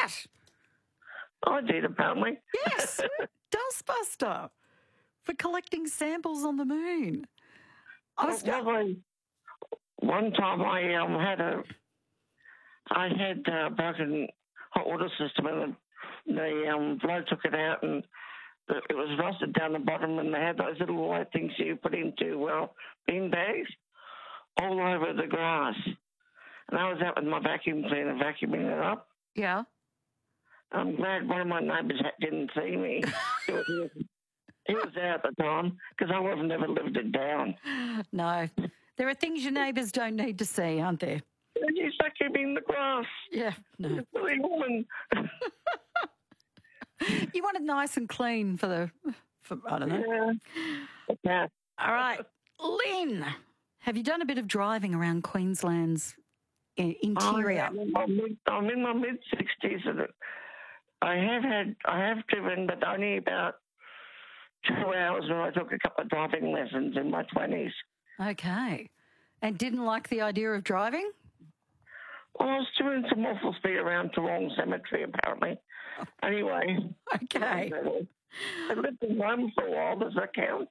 that? I did, apparently. Yes, Dustbuster for collecting samples on the moon. One time I had a broken hot water system, and the bloke took it out, and it was rusted down the bottom, and they had those little white things you put into bean bags all over the grass. And I was out with my vacuum cleaner vacuuming it up. Yeah. I'm glad one of my neighbours didn't see me. He was there at the time, because I would have never lived it down. No. There are things your neighbours don't need to see, aren't there? He's vacuuming the grass. Yeah, no. Silly woman. You want it nice and clean for I don't know. Yeah. All right. Lynn, have you done a bit of driving around Queensland's interior? I'm in my mid-60s, and I have driven, but only about 2 hours when I took a couple of driving lessons in my 20s. Okay. And didn't like the idea of driving? Well, I was doing some awful speed around Toowong Cemetery, apparently. Anyway. Okay. I lived in Rome for a while. Does that count?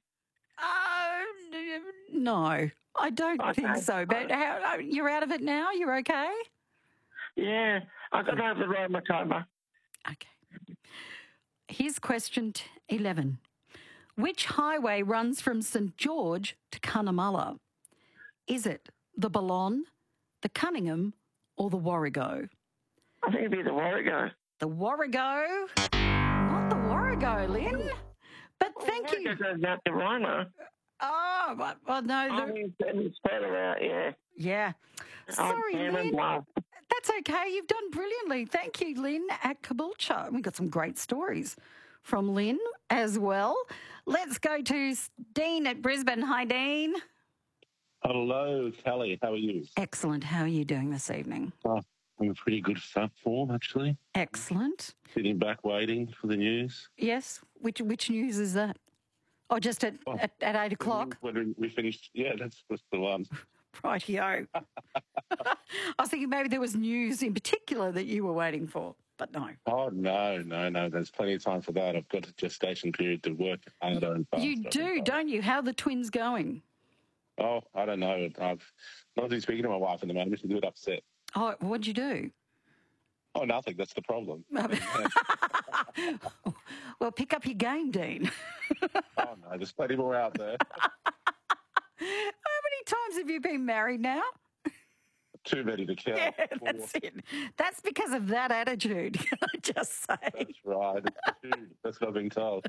No, I don't think so. But you're out of it now? You're okay? Yeah, I got over the rheumatoid. Okay. Here's question 11. Which highway runs from St George to Cunnamulla? Is it the Balonne, the Cunningham, or the Warrego? I think it'd be the Warrego. The Warrego? Not the Warrego, Lynn. But thank you. Warrego goes out to Roma. Oh, well, no. It's further out, yeah. Yeah. Sorry, Lynn. That's okay. You've done brilliantly. Thank you, Lynn at Caboolture. We've got some great stories from Lynn as well. Let's go to Dean at Brisbane. Hi, Dean. Hello, Kelly. How are you? Excellent. How are you doing this evening? I'm in pretty good form, actually. Excellent. Sitting back waiting for the news. Yes. Which news is that? Oh, just at 8 o'clock? When we finished. Yeah, that's the one. Rightio. I was thinking maybe there was news in particular that you were waiting for, but no. Oh, no. There's plenty of time for that. I've got a gestation period to work harder and faster. You do, don't you? How are the twins going? Oh, I don't know. I've not been speaking to my wife at the moment. She's a bit upset. Oh, what'd you do? Oh, nothing. That's the problem. Well, pick up your game, Dean. Oh, no. There's plenty more out there. How many times have you been married now? Too many to count. Yeah, that's it. That's because of that attitude, can I just say? That's right. That's what I've been told.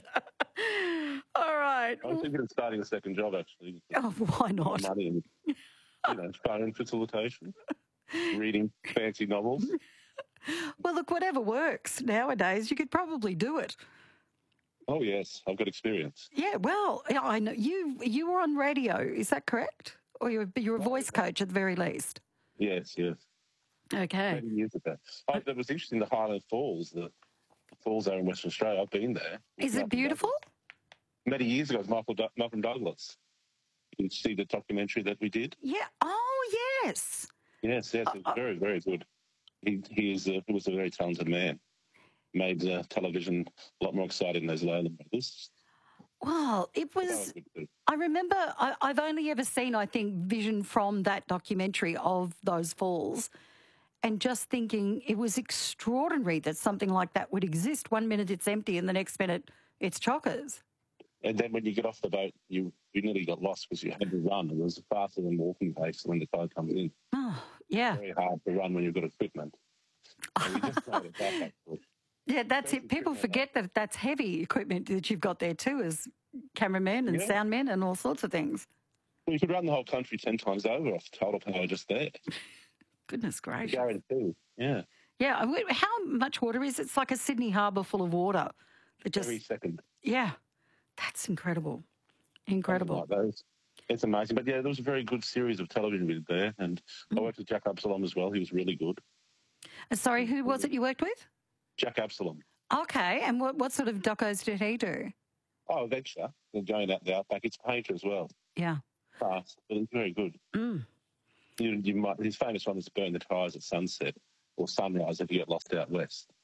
All right. I'm thinking of starting a second job, actually. Oh, why not? Money and, phone facilitation, reading fancy novels. Well, look, whatever works nowadays, you could probably do it. Oh, yes. I've got experience. Yeah, well, I know you were on radio, is that correct? Or you're a voice coach at the very least? Yes. Okay. 20 years ago. That was interesting, the Highland Falls, the falls there in Western Australia. I've been there. Is it beautiful? Many years ago, it was Malcolm Douglas. You can see the documentary that we did. Yeah. Oh, yes. Yes. It was very, very good. He was a very talented man. Made television a lot more exciting than those Leyland brothers. Well, it was. I remember. I've only ever seen, I think, vision from that documentary of those falls, and just thinking it was extraordinary that something like that would exist. 1 minute it's empty, and the next minute it's chockers. And then when you get off the boat, you nearly got lost because you had to run. It was faster than walking pace when the tide comes in. Oh, yeah. It's very hard to run when you've got equipment. So we just tried it back, actually. Yeah, that's it. People forget that that's heavy equipment that you've got there too, as cameramen and soundmen and all sorts of things. Well, you could run the whole country 10 times over off total power just there. Goodness gracious. Guaranteed, yeah. Yeah, how much water is it? It's like a Sydney harbour full of water. Every second. Yeah, that's incredible. Incredible. Like those. It's amazing. But, yeah, there was a very good series of television we did there, and I worked with Jack Absalom as well. He was really good. Sorry, who was it you worked with? Jack Absalom. Okay, and what sort of docos did he do? Oh, adventure. They're going out the outback. It's a painter as well. Yeah. Fast, but it's very good. Mm. His famous one is Burn the Tyres at Sunset or Sunrise if you get lost out west.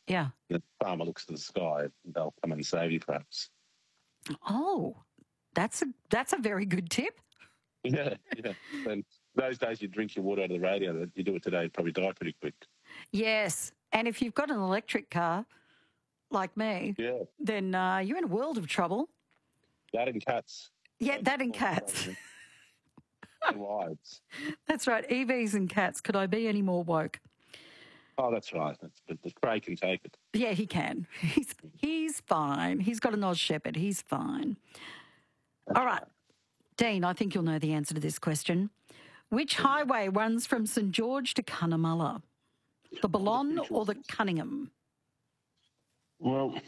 Yeah. The farmer looks to the sky, they'll come and save you, perhaps. Oh, that's a very good tip. Yeah. And those days you drink your water out of the radio, you do it today, you'd probably die pretty quick. Yes. And if you've got an electric car like me, then you're in a world of trouble. That and cats. Yeah, that and cats. Wives. That's right. EVs and cats. Could I be any more woke? Oh, that's right. But Craig can take it. Yeah, he can. He's fine. He's got an Oz Shepherd. He's fine. All right. Dean, I think you'll know the answer to this question. Which highway runs from St George to Cunnamulla? The Ballon or the Cunningham? Well,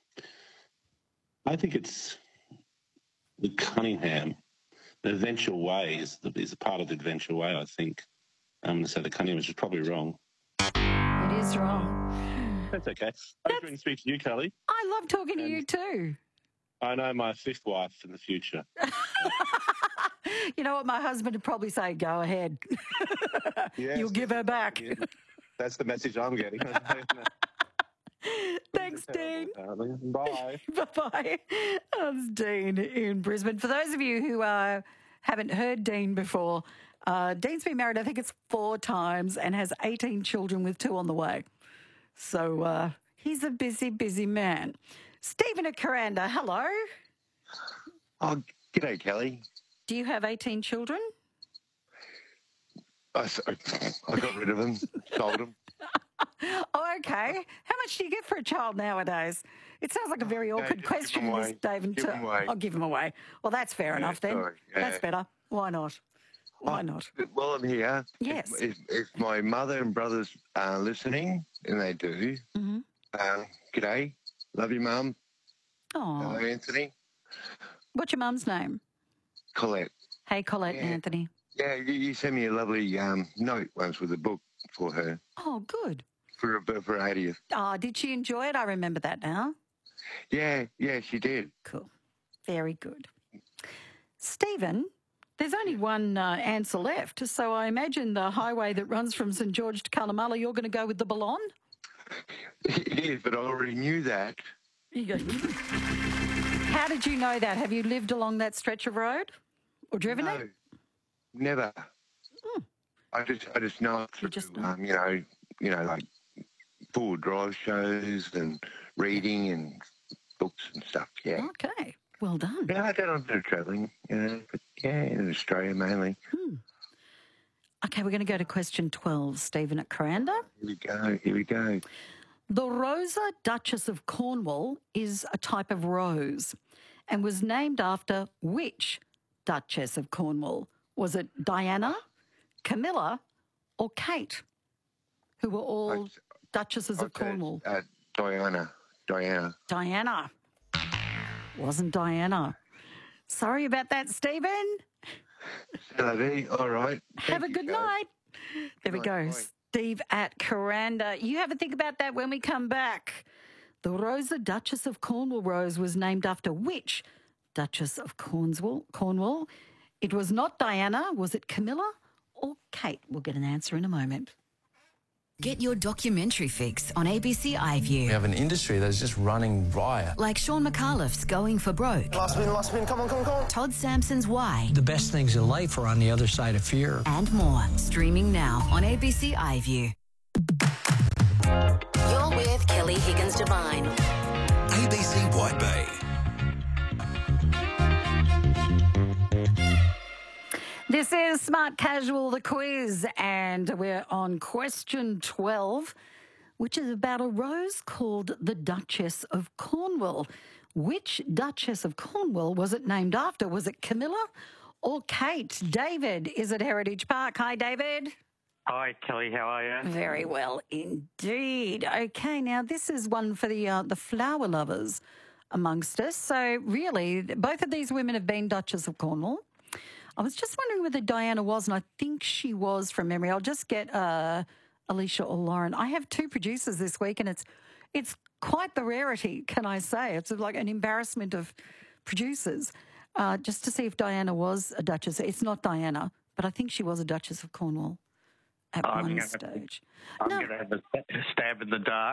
I think it's the Cunningham. The Adventure Way is a part of the Adventure Way, I think. I'm going to say the Cunningham, which is probably wrong. It is wrong. That's okay. I was going to speak to you, Kelly. I love talking to you too. I know my fifth wife in the future. You know what? My husband would probably say, go ahead. Yes. You'll give her back. Yeah. That's the message I'm getting. Thanks, Dean. Bye. Bye-bye. That's Dean in Brisbane. For those of you who haven't heard Dean before, Dean's been married, I think it's 4 times, and has 18 children with 2 on the way. So he's a busy, busy man. Stephen at Kuranda, hello. Oh, g'day, Kelly. Do you have 18 children? I got rid of them, sold them. Oh, okay. How much do you get for a child nowadays? It sounds like a very awkward question, Miss David. I'll give them away. Well, that's fair enough then. Sorry, That's better. Why not? Why not? Well, I'm here. Yes. If my mother and brothers are listening, and they do, g'day. Love you, Mum. Oh. Hello, Anthony. What's your mum's name? Colette. Hey, Colette, Anthony. Yeah, you sent me a lovely note once with a book for her. Oh, good. For her 80th. Oh, did she enjoy it? I remember that now. Yeah, she did. Cool. Very good. Stephen, there's only one answer left, so I imagine the highway that runs from St George to Cunnamulla, you're going to go with the Ballon? It is, but I already knew that. How did you know that? Have you lived along that stretch of road or driven it? Never. I just know it through, like full drive shows and reading and books and stuff. Yeah. Okay. Well done. Yeah, I don't know a bit of travelling, but in Australia mainly. Okay, we're going to go to question 12, Stephen at Kuranda. Here we go. The Rosa, Duchess of Cornwall, is a type of rose and was named after which Duchess of Cornwall? Was it Diana, Camilla, or Kate, who were all Duchesses of Cornwall? Diana. Diana. Wasn't Diana. Sorry about that, Stephen. All right. Have a good night. There we go. Bye. Steve at Kuranda. You have a think about that when we come back. The Rosa, Duchess of Cornwall rose was named after which Duchess of Cornwall? It was not Diana. Was it Camilla or Kate? We'll get an answer in a moment. Get your documentary fix on ABC iView. We have an industry that's just running riot. Like Sean McAuliffe's Going for Broke. Last win, come on. Todd Sampson's Why. The best things in life are on the other side of fear. And more. Streaming now on ABC iView. You're with Kelly Higgins Devine. ABC White Bay. This is Smart Casual, the quiz, and we're on question 12, which is about a rose called the Duchess of Cornwall. Which Duchess of Cornwall was it named after? Was it Camilla or Kate? David is at Heritage Park. Hi, David. Hi, Kelly. How are you? Very well indeed. Okay, now this is one for the flower lovers amongst us. So really, both of these women have been Duchess of Cornwall. I was just wondering whether Diana was, and I think she was from memory. I'll just get Alicia or Lauren. I have 2 producers this week, and it's quite the rarity, can I say. It's like an embarrassment of producers, just to see if Diana was a Duchess. It's not Diana, but I think she was a Duchess of Cornwall at one stage. I'm going to have a stab in the dark.